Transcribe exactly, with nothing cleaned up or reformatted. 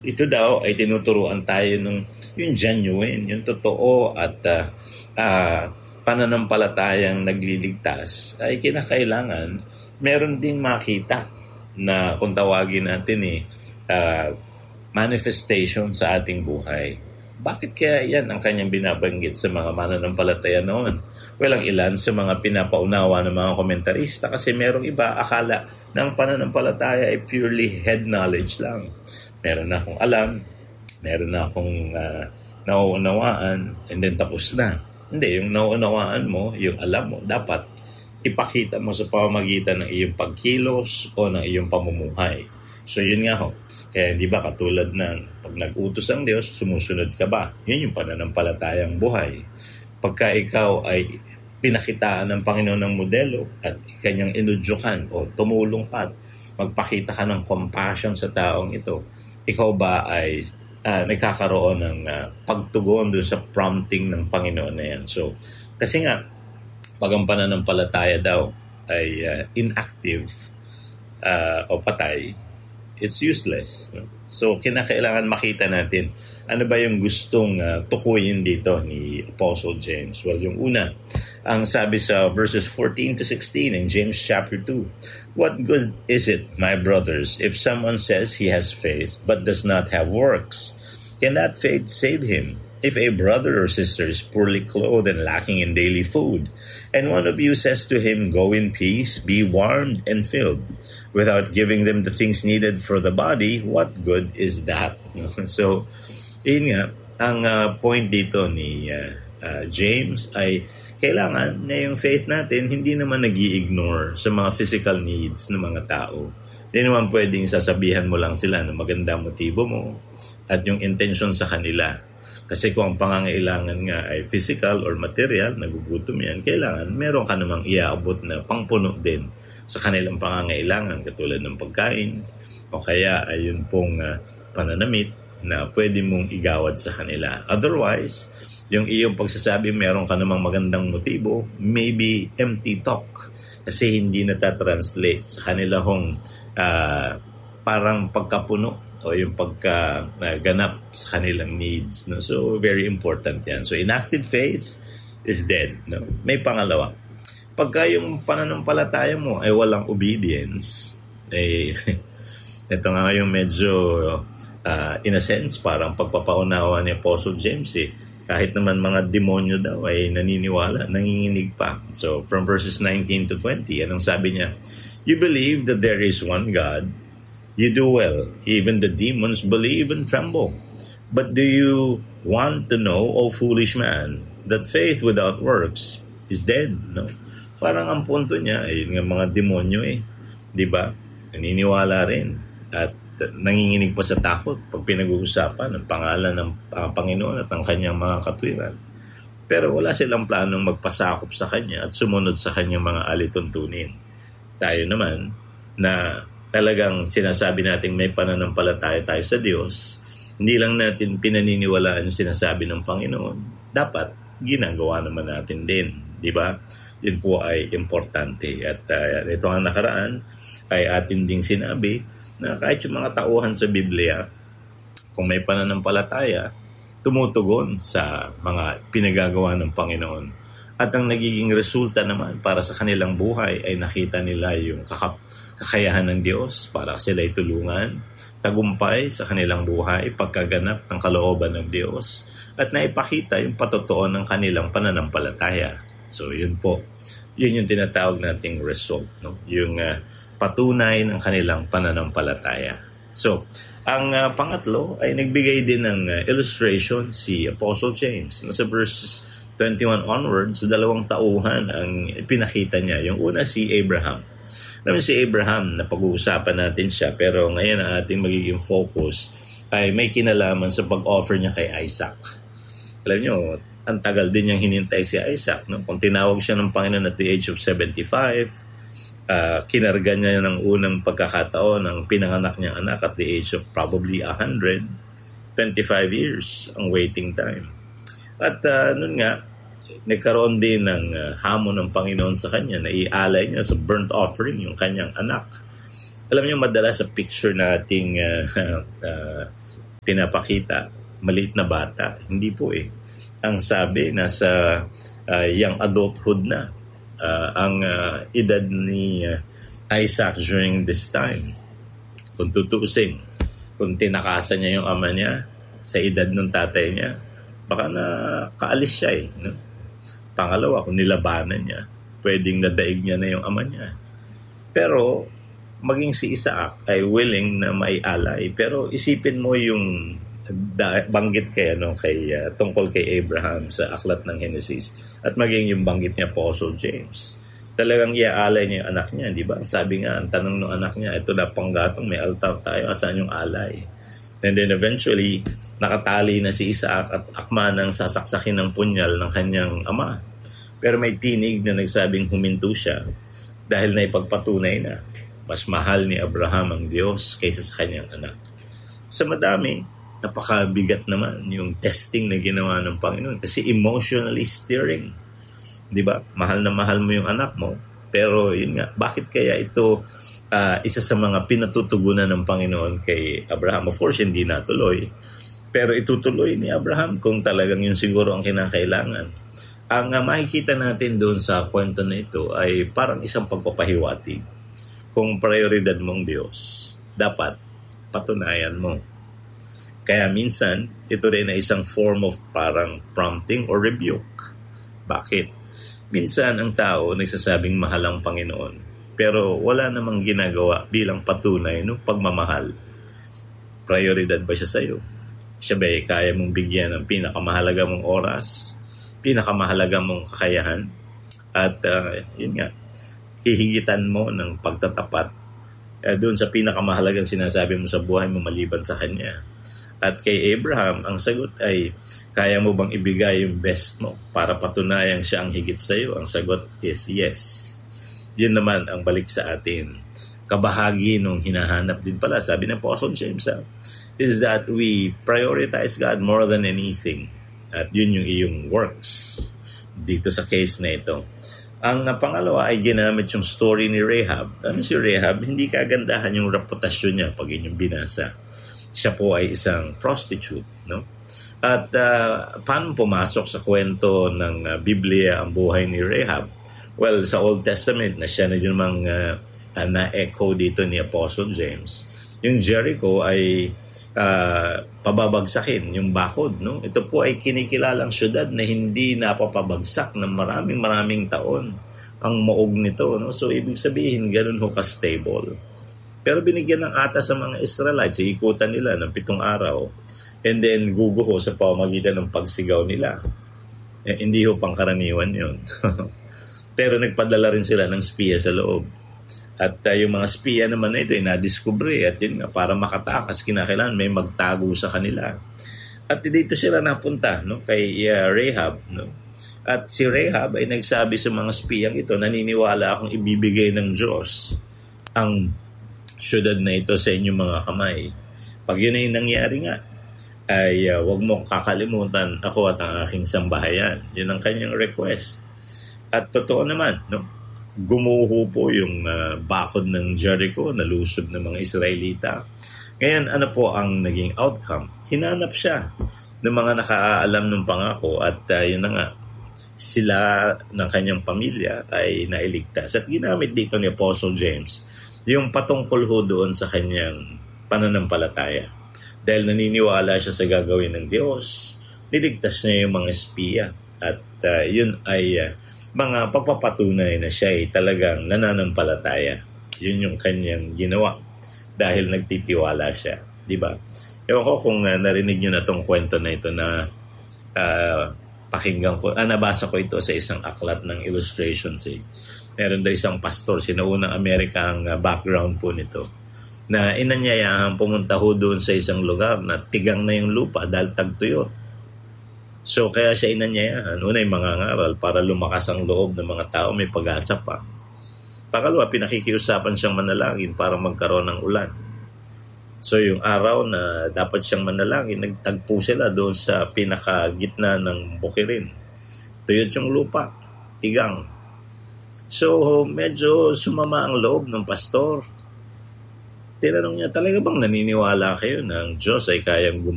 Ito daw ay tinuturuan tayo ng yung genuine, yung totoo at uh, uh, pananampalatayang nagliligtas ay kinakailangan meron ding makita na kung tawagin natin eh uh, manifestation sa ating buhay. Bakit kaya yan ang kanyang binabanggit sa mga mananampalataya noon? Well, ang ilan sa mga pinapaunawa ng mga komentarista kasi merong iba akala na ang pananampalataya ay purely head knowledge lang. Meron na akong alam, meron na akong uh, nauunawaan, and then tapos na. Hindi, yung nauunawaan mo, yung alam mo, dapat ipakita mo sa pamamagitan ng iyong pagkilos o ng iyong pamumuhay. So yun nga ho. Kaya hindi ba katulad ng pag nag-utos ang Diyos, sumusunod ka ba? Yun yung pananampalatayang buhay. Pagka ikaw ay pinakitaan ng Panginoon ng modelo at kanyang inudyukan o tumulong ka at magpakita ka ng compassion sa taong ito, ikaw ba ay uh, nagkakaroon ng uh, pagtugon doon sa prompting ng Panginoon na yan? So, kasi nga, pag ang pananampalataya daw ay uh, inactive uh, o patay, it's useless. So, kinakailangan makita natin ano ba yung gustong uh, tukuyin dito ni Apostle James. Well, yung una, ang sabi sa verses fourteen to sixteen in James chapter two, "What good is it, my brothers, if someone says he has faith but does not have works? Can that faith save him? If a brother or sister is poorly clothed and lacking in daily food, and one of you says to him, 'Go in peace, be warmed and filled,' without giving them the things needed for the body, what good is that?" So, yun nga, ang uh, point dito ni uh, uh, James ay kailangan na yung faith natin hindi naman nag-i-ignore sa mga physical needs ng mga tao. Hindi naman pwedeng sasabihan mo lang sila na maganda motibo mo at yung intention sa kanila. Kasi kung ang pangangailangan nga ay physical or material, nagugutom yan, kailangan meron ka namang iaabot na pangpuno din sa kanilang pangangailangan katulad ng pagkain o kaya ay yun pong uh, pananamit na pwede mong igawad sa kanila. Otherwise, yung iyong pagsasabi meron ka namang magandang motibo, maybe empty talk kasi hindi natatranslate sa kanilang uh, parang pagkapuno o yung pagkaganap uh, sa kanilang needs. No? So, very important yan. So, inactive faith is dead. No? May pangalawa. Pagka yung pananampalataya mo ay walang obedience, eh, ito nga yung medyo, uh, in a sense, parang pagpapaunawa ni Apostle James eh. Kahit naman mga demonyo daw ay naniniwala, nanginginig pa. So, from verses nineteen to twenty, anong sabi niya? "You believe that there is one God. You do well. Even the demons believe and tremble. But do you want to know, O foolish man, that faith without works is dead?" No? Parang ang punto niya ay yung mga demonyo eh. Di ba? Naniniwala rin. At nanginginig pa sa takot pag pinag-uusapan ng pangalan ng uh, Panginoon at ang kanyang mga katwiran. Pero wala silang planong magpasakop sa kanya at sumunod sa kanyang mga alituntunin. Tayo naman na talagang sinasabi natin may pananampalataya tayo sa Diyos, hindi lang natin pinaniniwalaan yung sinasabi ng Panginoon, dapat ginagawa naman natin din, di ba? Yun po ay importante. At uh, ito ang nakaraan ay atin ding sinabi na kahit yung mga tauhan sa Biblia, kung may pananampalataya, tumutugon sa mga pinagagawa ng Panginoon. At ang nagiging resulta naman para sa kanilang buhay ay nakita nila yung kakap- kakayahan ng Diyos para sila tulungan, tagumpay sa kanilang buhay, pagkaganap ng kalooban ng Diyos, at naipakita yung patotoo ng kanilang pananampalataya. So, yun po. Yun yung tinatawag nating result, no? Yung uh, patunay ng kanilang pananampalataya. So, ang uh, pangatlo ay nagbigay din ng uh, illustration si Apostle James. No? Sa verses twenty-one onwards, dalawang tauhan ang pinakita niya. Yung una si Abraham. Naman si Abraham, na pag-uusapan natin siya, pero ngayon ang ating magiging focus ay may kinalaman sa pag-offer niya kay Isaac. Alam niyo, ang tagal din niyang hinintay si Isaac. No? Kung tinawag siya ng Panginoon at the age of seventy-five, uh, kinarga niya ng unang pagkakataon ng pinanganak niyang anak at the age of probably one hundred, twenty-five years ang waiting time. At uh, nun nga, nagkaroon din ng uh, hamon ng Panginoon sa kanya na ialay niya sa burnt offering yung kanyang anak. Alam niyo, madalas sa picture nating uh, uh, pinapakita, maliit na bata. Hindi po eh. Ang sabi, nasa uh, young adulthood na uh, ang uh, edad ni uh, Isaac during this time. Kung tutuusin, kung tinakasan niya yung ama niya sa edad ng tatay niya, baka na kaalis siya eh. No? Pangalawa, kung nilabanan niya, pwedeng nadaig niya na yung ama niya. Pero maging si Isaac ay willing na maialay. Pero isipin mo yung da- banggit kay, ano, kay, uh, tungkol kay Abraham sa aklat ng Genesis at maging yung banggit niya Apostle James. Talagang iaalay niya yung anak niya, di ba? Sabi nga, ang tanong ng anak niya, ito na panggatong, may altar tayo, asan yung alay? And then eventually, nakatali na si Isaac at akma ng sasaksakin ng punyal ng kanyang ama. Pero may tinig na nagsabing huminto siya dahil na ipagpatunay na mas mahal ni Abraham ang Diyos kaysa sa kanyang anak. Sa madami, napakabigat naman yung testing na ginawa ng Panginoon kasi emotionally steering. Di ba? Mahal na mahal mo yung anak mo. Pero yun nga, bakit kaya ito uh, isa sa mga pinatutugunan ng Panginoon kay Abraham? Of course, hindi natuloy. Pero itutuloy ni Abraham kung talagang yun siguro ang kinakailangan. Ang uh, makikita natin doon sa kwento na ito ay parang isang pagpapahiwatig. Kung prioridad mong Diyos, dapat patunayan mo. Kaya minsan, ito rin ay isang form of parang prompting or rebuke. Bakit? Minsan ang tao nagsasabing mahal ang Panginoon, pero wala namang ginagawa bilang patunay ng pagmamahal. Prioridad ba siya sa'yo? Siya ba ay kaya mong bigyan ng pinakamahalaga mong oras, pinakamahalaga mong kakayahan? At uh, yun nga, hihigitan mo ng pagtatapat eh, doon sa pinakamahalagang sinasabi mo sa buhay mo maliban sa Kanya. At kay Abraham, ang sagot ay, kaya mo bang ibigay yung best mo para patunayang siya ang higit sa iyo? Ang sagot is yes. Yun naman ang balik sa atin. Kabahagi nung hinahanap din pala, sabi ng Apostle James, ha, is that we prioritize God more than anything. At yun yung iyong works dito sa case na ito. Ang pangalawa ay ginamit yung story ni Rahab. Ano si Rahab? Hindi kagandahan yung reputasyon niya pag inyong binasa. Siya po ay isang prostitute, no? At uh, paano pumasok sa kwento ng uh, Biblia ang buhay ni Rahab? Well, sa Old Testament na siya na yung mga uh, na-echo dito ni Apostle James. Yung Jericho ay uh, pababagsakin, yung bakod, no? Ito po ay kinikilalang syudad na hindi napapabagsak ng maraming maraming taon ang maog nito, no? So ibig sabihin ganun ho ka-stable. Pero binigyan ng atas sa mga Israelites, ikutan nila ng pitong araw, and then guguho sa pamamagitan ng pagsigaw nila. Eh, hindi ho pangkaraniwan yun. Pero nagpadala rin sila ng spiya sa loob. At uh, yung mga spiya naman na ito ay nadiskubre at yun nga, para makatakas, kinakailangan may magtago sa kanila. At dito sila napunta, no, kay uh, Rahab, no? At si Rahab ay nagsabi sa mga spiyang ito, naniniwala akong ibibigay ng Diyos ang syudad na ito sa inyong mga kamay. Pag yun ay nangyari nga, ay uh, wag mong kakalimutan ako at ang aking sambahayan. Yun ang kanyang request. At totoo naman, no? Gumuho po yung uh, bakod ng Jericho, nalusob ng mga Israelita. Ngayon, ano po ang naging outcome? Hinanap siya ng mga nakaalam ng pangako at uh, yun na nga, sila ng kanyang pamilya ay nailigtas. At ginamit dito ni Apostle James yung patungkol ho doon sa kanyang pananampalataya. Dahil naniniwala siya sa gagawin ng Diyos, niligtas niya yung mga espiya. At uh, yun ay uh, mga pagpapatunay na siya ay talagang nananampalataya. Yun yung kanyang ginawa dahil nagtitiwala siya. Diba? Ewan ko kung uh, narinig nyo na tong kwento na ito na uh, pakinggan ko, ah, nabasa ko ito sa isang aklat ng illustrations eh. Meron daw isang pastor, sinuunang Amerika ang uh, background po nito, na inanyayahan pumunta ho doon sa isang lugar na tigang na yung lupa dahil tagtuyot. So kaya siya inanyayahan, unay mangangaral para lumakas ang loob ng mga tao, may pag-asa pa. Pangalawa, pinakikiusapan siyang manalangin para magkaroon ng ulan. So yung araw na dapat siyang manalangin, nagtagpo sila doon sa pinakagitna ng bukirin. Tuyot yung lupa, tigang. So medyo sumama ang loob ng pastor. Tinanong niya, talaga bang naniniwala kayo na ang Diyos ay kayang gumawa